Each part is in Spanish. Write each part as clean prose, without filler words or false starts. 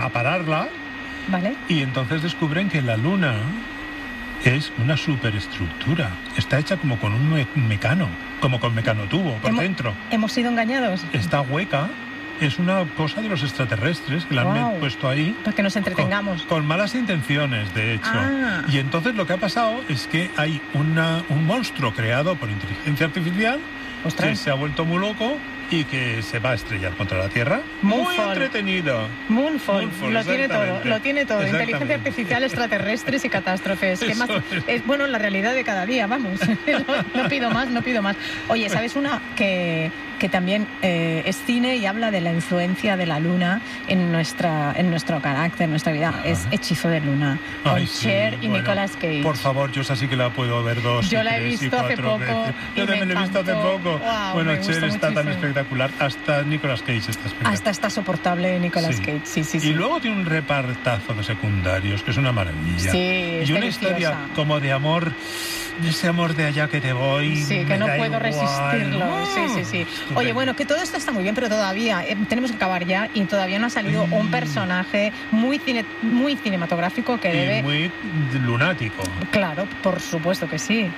pararla. Vale. Y entonces descubren que la Luna es una superestructura. Está hecha como con un mecano, como con mecanotubo por dentro. ¿Hemos sido engañados? Está hueca. Es una cosa de los extraterrestres que la han puesto ahí. Para que nos entretengamos. Con malas intenciones, de hecho. Ah. Y entonces lo que ha pasado es que hay un monstruo creado por inteligencia artificial que se ha vuelto muy loco y que se va a estrellar contra la Tierra. Muy entretenido. Moonfall, lo tiene todo. Inteligencia artificial, extraterrestres y catástrofes. ¿Qué más? Es bueno, la realidad de cada día, vamos. No pido más. Oye, ¿sabes una que también es cine y habla de la influencia de la Luna en nuestro carácter, en nuestra vida? Es Hechizo de Luna, con Cher y Nicolas Cage. Por favor, yo así que la puedo ver 2, yo la he 3 visto y 4 hace poco veces. Yo también la he visto hace poco. Wow, bueno, Cher está tan muchísimo. espectacular. Hasta Nicolas Cage está espectacular. Hasta está soportable Nicolas Cage, sí. Y luego tiene un repartazo de secundarios, que es una maravilla. Sí, y una historia como de amor, de ese amor de allá que te voy. Sí, que no puedo resistirlo. Sí. Oye, bueno, que todo esto está muy bien, pero todavía tenemos que acabar ya y todavía no ha salido un personaje muy cinematográfico que debe... muy lunático. Claro, por supuesto que sí.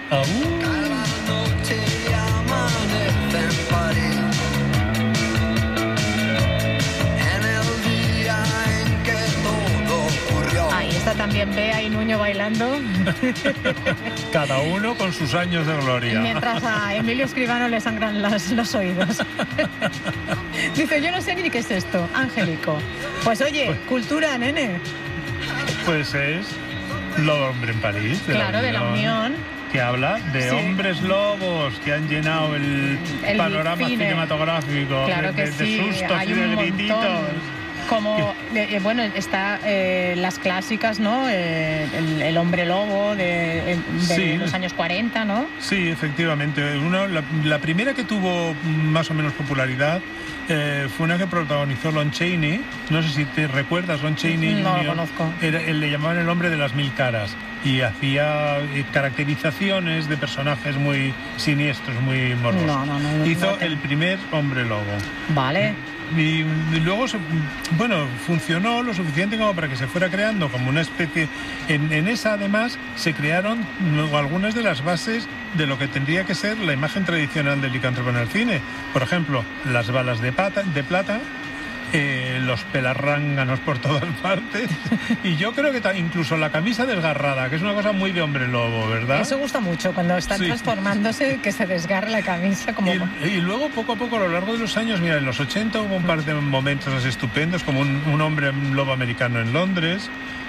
Está también Bea y Nuño bailando. Cada uno con sus años de gloria. Mientras a Emilio Escribano le sangran los oídos. Dice, yo no sé ni qué es esto. Angélico. Pues oye, cultura, nene. Pues es Lobo Hombre en París. Claro, de la Unión. Que habla de hombres lobos que han llenado el panorama cinematográfico. Claro que de sustos hay y de un grititos. Montón. Como, bueno, está las clásicas, ¿no? El hombre lobo de los años 40, ¿no? Sí, efectivamente. La primera que tuvo más o menos popularidad fue una que protagonizó Lon Chaney. No sé si te recuerdas, Lon Chaney. No lo conozco. Le llamaban el hombre de las 1000 caras y hacía caracterizaciones de personajes muy siniestros, muy morbosos. No, hizo el primer hombre lobo. Vale. Y luego, funcionó lo suficiente como para que se fuera creando como una especie... En esa, además, se crearon algunas de las bases de lo que tendría que ser la imagen tradicional del licántropo en el cine. Por ejemplo, las balas de plata, los pelarránganos por todas partes. Y yo creo que incluso la camisa desgarrada, que es una cosa muy de hombre lobo, ¿verdad? Eso gusta mucho, cuando están transformándose, que se desgarra la camisa. Como... Y luego, poco a poco, a lo largo de los años, mira, en los 80 hubo un par de momentos así estupendos, como un hombre lobo americano en Londres.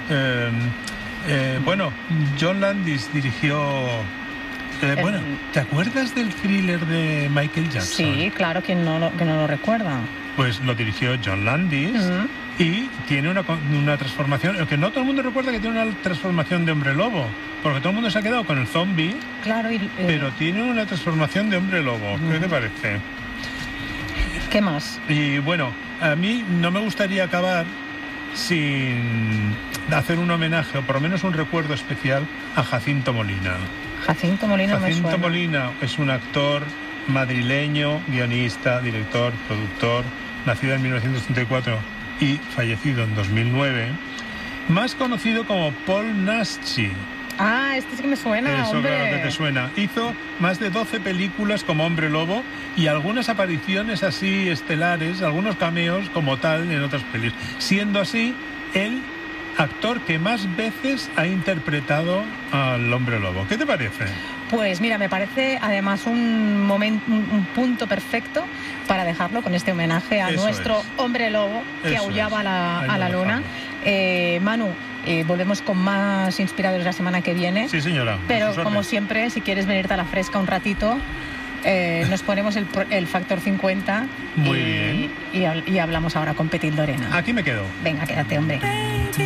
John Landis dirigió... ¿te acuerdas del thriller de Michael Jackson? Sí, claro, que no lo recuerda. Pues lo dirigió John Landis y tiene una transformación, que no todo el mundo recuerda que tiene una transformación de hombre lobo, porque todo el mundo se ha quedado con el zombie, claro, pero tiene una transformación de hombre lobo. ¿Qué te parece? ¿Qué más? Y bueno, a mí no me gustaría acabar sin hacer un homenaje, o por lo menos un recuerdo especial, a Jacinto Molina. Jacinto Molina es un actor madrileño, guionista, director, productor, nacido en 1934 y fallecido en 2009, más conocido como Paul Naschy. Ah, este sí que me suena, Eso, hombre. claro que te suena. Hizo más de 12 películas como hombre lobo y algunas apariciones así estelares, algunos cameos como tal en otras pelis. Siendo así, el actor que más veces ha interpretado al hombre lobo. ¿Qué te parece? Pues mira, me parece además un punto perfecto para dejarlo con este homenaje a nuestro hombre lobo que aullaba a la luna. Manu, volvemos con más inspiradores la semana que viene. Sí, señora. Pero como siempre, si quieres venirte a la fresca un ratito, nos ponemos el factor 50. Muy bien. Y hablamos ahora con Petit Lorena. Aquí me quedo. Venga, quédate, hombre.